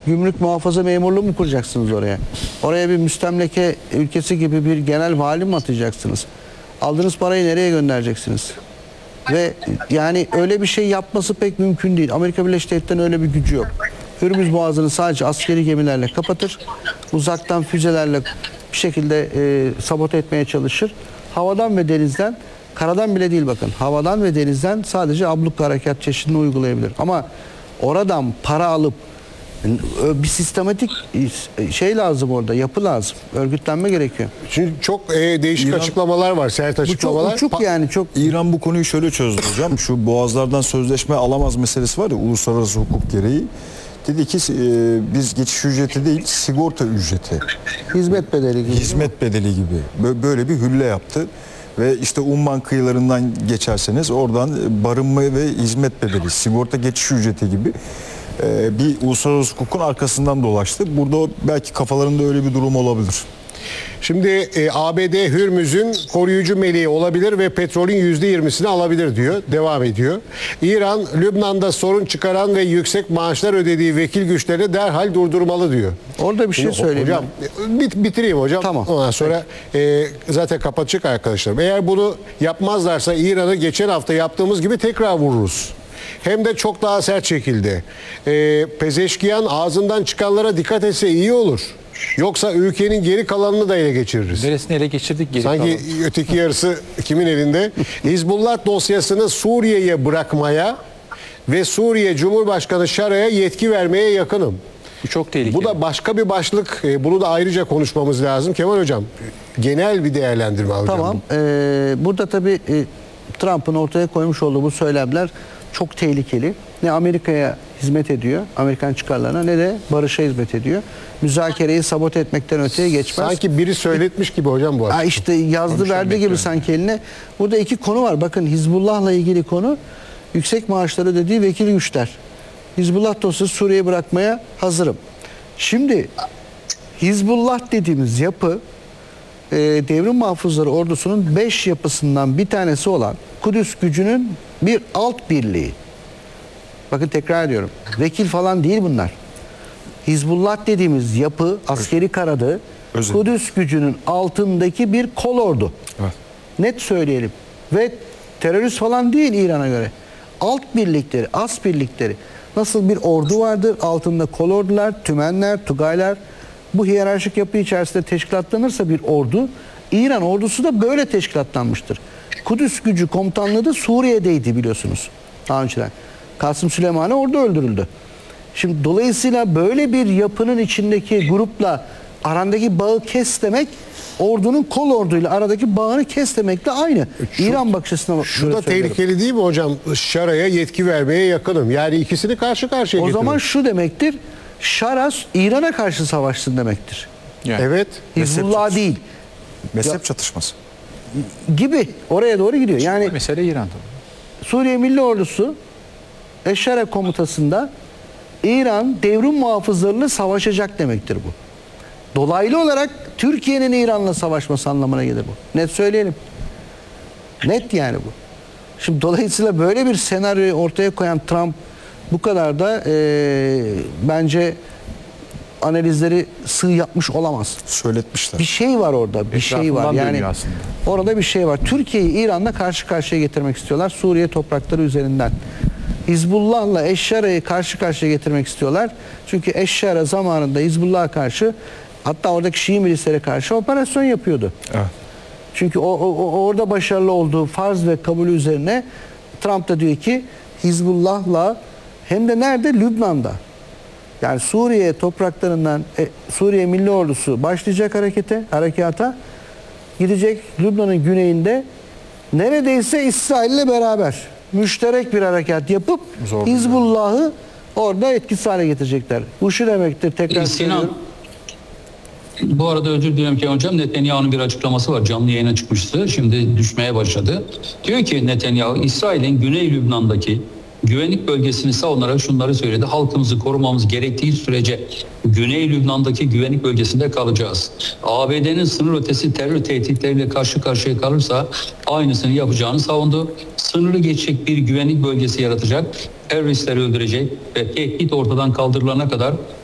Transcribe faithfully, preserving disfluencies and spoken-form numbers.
gümrük muhafaza memurluğu mu kuracaksınız oraya? Oraya bir müstemleke ülkesi gibi bir genel vali mi atacaksınız? Aldığınız parayı nereye göndereceksiniz? Ve yani öyle bir şey yapması pek mümkün değil. Amerika Birleşik Devletleri'nin öyle bir gücü yok. Hürmüz Boğazı'nı sadece askeri gemilerle kapatır. Uzaktan füzelerle bir şekilde e, sabote etmeye çalışır. Havadan ve denizden, karadan bile değil bakın. Havadan ve denizden sadece abluk harekat çeşidini uygulayabilir. Ama oradan para alıp bir sistematik şey lazım orada, yapı lazım. Örgütlenme gerekiyor. Çünkü çok e, değişik İran, açıklamalar var, sert açıklamalar. Bu çok uçuk yani çok. İran bu konuyu şöyle çözdü hocam. Şu boğazlardan sözleşme alamaz meselesi var ya, uluslararası hukuk gereği. Dedi ki e, biz geçiş ücreti değil, sigorta ücreti. Hizmet bedeli gibi. Hizmet bedeli gibi. Böyle bir hülle yaptı. Ve işte Umman kıyılarından geçerseniz oradan barınma ve hizmet bedeli, sigorta geçiş ücreti gibi bir uluslararası hukukun arkasından dolaştı. Burada belki kafalarında öyle bir durum olabilir. Şimdi e, A B D Hürmüz'ün koruyucu meleği olabilir ve petrolün yüzde yirmisini alabilir diyor. Devam ediyor. İran, Lübnan'da sorun çıkaran ve yüksek maaşlar ödediği vekil güçlerini derhal durdurmalı diyor. Orada bir şey Şimdi, söyleyeyim. Hocam bit, bitireyim hocam. Tamam. Ondan sonra e, zaten kapatacak arkadaşlarım. Eğer bunu yapmazlarsa İran'ı geçen hafta yaptığımız gibi tekrar vururuz. Hem de çok daha sert şekilde. E, Pezeşkiyan ağzından çıkanlara dikkat etse iyi olur. Yoksa ülkenin geri kalanını da ele geçiririz. Neresini ele geçirdik geri Sanki kalan? öteki yarısı kimin elinde? Hizbullah dosyasını Suriye'ye bırakmaya ve Suriye Cumhurbaşkanı Şara'ya yetki vermeye yakınım. Bu çok tehlikeli. Bu da başka bir başlık. E, Bunu da ayrıca konuşmamız lazım. Kemal Hocam, genel bir değerlendirme alacağım. Tamam. Ee, burada tabii e, Trump'ın ortaya koymuş olduğu bu söylemler çok tehlikeli. Ne Amerika'ya hizmet ediyor, Amerikan çıkarlarına, ne de barışa hizmet ediyor. Müzakereyi sabote etmekten öteye geçmez. Sanki biri söyletmiş gibi hocam bu Ha aslında. işte yazdı verdi gibi sanki eline. Burada iki konu var. Bakın Hizbullah'la ilgili konu yüksek maaşları ödediği vekil güçler. Hizbullah dosyası Suriye'ye bırakmaya hazırım. Şimdi Hizbullah dediğimiz yapı e, devrim muhafızları ordusunun beş yapısından bir tanesi olan Kudüs gücünün bir alt birliği. Bakın tekrar ediyorum. Vekil falan değil bunlar. Hizbullah dediğimiz yapı, askeri kanadı, Özel. Kudüs gücünün altındaki bir kol ordu. Evet. Net söyleyelim. Ve terörist falan değil İran'a göre. Alt birlikleri, as birlikleri. Nasıl bir ordu vardır, altında kol ordular, tümenler, tugaylar. Bu hiyerarşik yapı içerisinde teşkilatlanırsa bir ordu, İran ordusu da böyle teşkilatlanmıştır. Kudüs gücü komutanlığı da Suriye'deydi biliyorsunuz daha önceden. Kasım Süleyman'ı orada öldürüldü. Şimdi dolayısıyla böyle bir yapının içindeki grupla arandaki bağı kes demek, ordunun kol orduyla aradaki bağını kes demekle aynı. Şu, İran bakış açısından Şu da tehlikeli değil mi hocam? Şara'ya yetki vermeye yakınım. Yani ikisini karşı karşıya O getiriyor. zaman şu demektir, Şara İran'a karşı savaşsın demektir. Yani. Evet. Hizbullah değil Mezhep Ya- çatışması. gibi oraya doğru gidiyor. Yani Mesele İran tabii. Suriye Milli Ordusu Eşşara komutasında İran devrim muhafızlarıyla savaşacak demektir bu. Dolaylı olarak Türkiye'nin İran'la savaşması anlamına gelir bu. Net söyleyelim. Net yani bu. Şimdi dolayısıyla böyle bir senaryoyu ortaya koyan Trump bu kadar da e, bence analizleri sığ yapmış olamaz. Söyletmişler. Bir şey var orada, bir şey var. Etrafından Yani dönüyor aslında. orada bir şey var. Türkiye'yi İran'la karşı karşıya getirmek istiyorlar. Suriye toprakları üzerinden. Hizbullah'la Eşşara'yı karşı karşıya getirmek istiyorlar. Çünkü Eşşara zamanında Hizbullah'a karşı, hatta oradaki Şii milislere karşı operasyon yapıyordu. Evet. Çünkü o, o, orada başarılı olduğu farz ve kabulü üzerine Trump da diyor ki Hizbullah'la, hem de nerede? Lübnan'da. Yani Suriye topraklarından e, Suriye Milli Ordusu başlayacak harekete, harekata, gidecek Lübnan'ın güneyinde neredeyse İsrail'le beraber müşterek bir harekat yapıp Zor Hizbullah'ı orada etkisiz hale getirecekler. Bu şu demektir, tekrar Sinan, söylüyorum. bu arada özür dilerim ki hocam, Netanyahu'nun bir açıklaması var. Canlı yayına çıkmıştı. Şimdi düşmeye başladı. Diyor ki Netanyahu, İsrail'in Güney Lübnan'daki güvenlik bölgesini savunarak şunları söyledi. Halkımızı korumamız gerektiği sürece Güney Lübnan'daki güvenlik bölgesinde kalacağız. A B D'nin sınır ötesi terör tehditleriyle karşı karşıya kalırsa aynısını yapacağını savundu. Sınırı geçecek bir güvenlik bölgesi yaratacak, teröristleri öldürecek ve tehdit ortadan kaldırılana kadar